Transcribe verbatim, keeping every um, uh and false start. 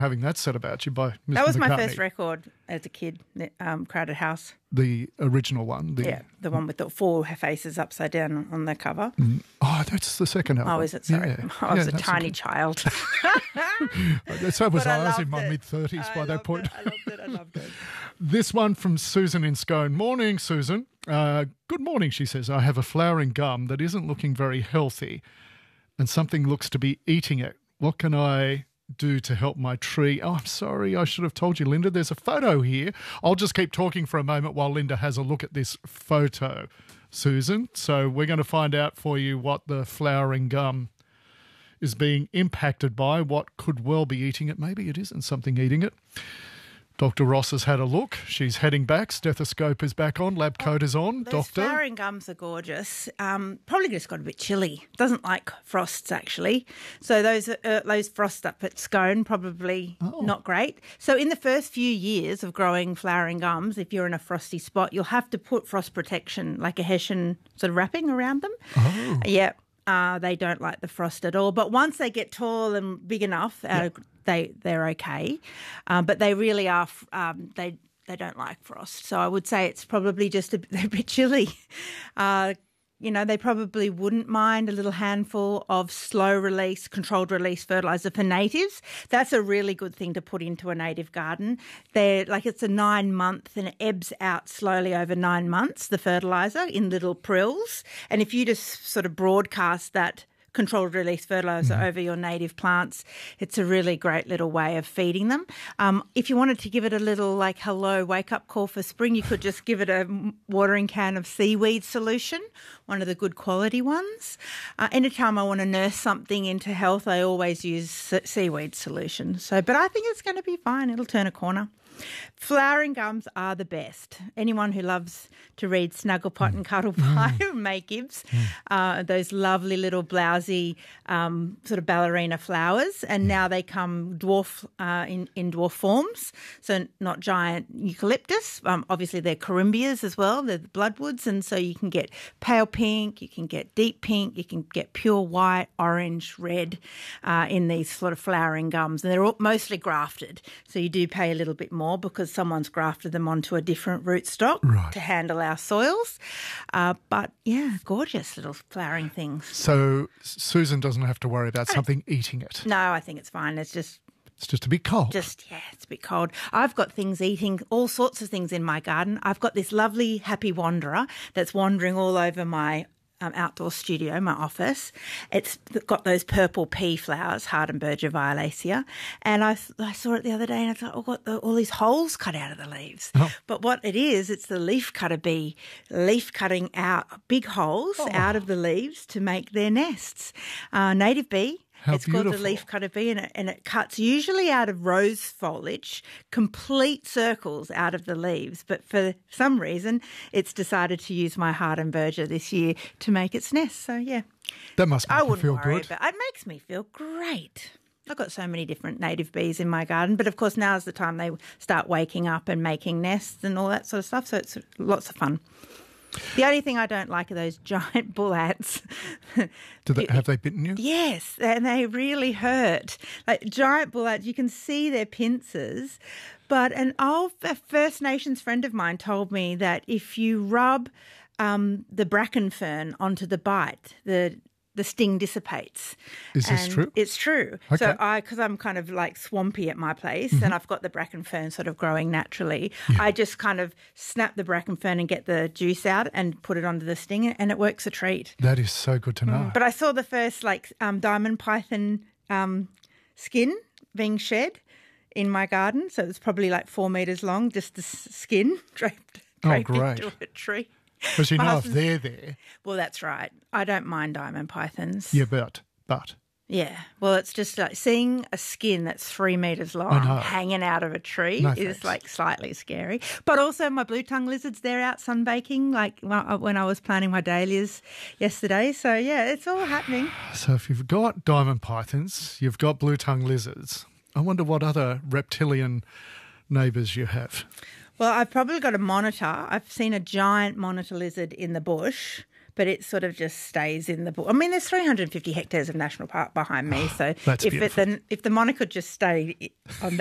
having that said about you by Mister That was my McCartney. first record as a kid, um, Crowded House. The original one. The, Yeah, the one with the four faces upside down on the cover. Oh, that's the second album. Oh, is it? Sorry. Yeah. I was Yeah, a that's tiny okay. child. So was But I. I I was in loved my it. mid-thirties by I that loved point. it, I loved it. I loved it. This one from Susan in Scone. Morning, Susan. Uh, good morning, she says. I have a flowering gum that isn't looking very healthy and something looks to be eating it. What can I do to help my tree? Oh, I'm sorry. I should have told you, Linda. There's a photo here. I'll just keep talking for a moment while Linda has a look at this photo, Susan. So we're going to find out for you what the flowering gum is being impacted by, what could well be eating it. Maybe it isn't something eating it. Doctor Ross has had a look. She's heading back. Stethoscope is back on. Lab coat is on. Those Doctor. flowering gums are gorgeous. Um, probably just got a bit chilly. Doesn't like frosts, actually. So those uh, those frosts up at Scone, probably Oh. not great. So in the first few years of growing flowering gums, if you're in a frosty spot, you'll have to put frost protection, like a hessian sort of wrapping around them. Oh. Yeah. Uh, they don't like the frost at all. But once they get tall and big enough, uh, they, they're okay. Um, but they really are, f- um, they they don't like frost. So I would say it's probably just a, they're a bit chilly. Uh, you know, they probably wouldn't mind a little handful of slow release, controlled release fertiliser for natives. That's a really good thing to put into a native garden. They're like it's a nine month and it ebbs out slowly over nine months, the fertiliser in little prills. And if you just sort of broadcast that controlled release fertiliser Mm-hmm. over your native plants, it's a really great little way of feeding them. Um, if you wanted to give it a little like hello wake up call for spring, you could just give it a watering can of seaweed solution, one of the good quality ones. Uh, anytime I want to nurse something into health, I always use se- seaweed solution. So, but I think it's going to be fine. It'll turn a corner. Flowering gums are the best. Anyone who loves to read Snugglepot and Cuddlepie, mm. May Gibbs, mm. uh, those lovely little blousy um, sort of ballerina flowers, and now they come dwarf uh, in, in dwarf forms, so not giant eucalyptus. Um, obviously, they're corymbias as well, they're the bloodwoods, and so you can get pale pink, you can get deep pink, you can get pure white, orange, red uh, in these sort of flowering gums, and they're all mostly grafted, so you do pay a little bit more because someone's grafted them onto a different rootstock Right. to handle our soils. Uh, but, yeah, gorgeous little flowering things. So Susan doesn't have to worry about something eating it. No, I think it's fine. It's just, It's just a bit cold. just yeah, it's a bit cold. I've got things eating, all sorts of things in my garden. I've got this lovely happy wanderer that's wandering all over my Um, outdoor studio, my office. It's got those purple pea flowers, Hardenbergia violacea, and I, I saw it the other day and I thought, oh, got the, all these holes cut out of the leaves. Oh. But what it is, it's the leaf cutter bee, leaf cutting out big holes Oh. out of the leaves to make their nests. Uh, native bee. How It's called the beautiful. leaf cutter bee, and it, and it cuts usually out of rose foliage, complete circles out of the leaves. But for some reason, it's decided to use my Hardenbergia this year to make its nest. So, yeah, That must make I you wouldn't feel worry good. about it. It makes me feel great. I've got so many different native bees in my garden. But, of course, now's the time they start waking up and making nests and all that sort of stuff. So it's lots of fun. The only thing I don't like are those giant bull ants. Do they, have they bitten you? Yes, and they really hurt. Like giant bull ants, you can see their pincers. But an old a First Nations friend of mine told me that if you rub um, the bracken fern onto the bite, the the sting dissipates. Is this And true? It's true. Okay. So I, because I'm kind of like swampy at my place, Mm-hmm. and I've got the bracken fern sort of growing naturally, I just kind of snap the bracken fern and get the juice out and put it onto the sting, and it works a treat. That is so good to know. But I saw the first like um, diamond python um, skin being shed in my garden, so it's probably like four metres long, just the s- skin draped, Oh, draped great. into a tree. Because you My know if husband's- they're there, Well, that's right. I don't mind diamond pythons. yeah, but, but. Yeah. Well, it's just like seeing a skin that's three metres long I know. hanging out of a tree No, is thanks. like slightly scary. But also my blue tongue lizards, they're out sunbaking like when when I was planting my dahlias yesterday. So, yeah, it's all happening. So if you've got diamond pythons, you've got blue-tongue lizards. I wonder what other reptilian neighbours you have. Well, I've probably got a monitor. I've seen a giant monitor lizard in the bush, but it sort of just stays in the book. I mean, there's three hundred fifty hectares of national park behind me, so That's if it, beautiful. the, if the moniker just stayed on